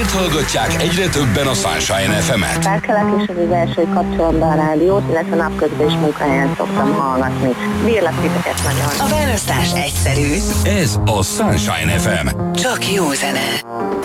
Miért hallgatják egyre többen a Sunshine FM-et? Felkelek, és az első, hogy kapcsolom be a rádiót, illetve napközben is munkahelyen szoktam hallgatni. Bírlak titeket nagyon. A választás egyszerű. Ez a Sunshine FM. Csak jó zene.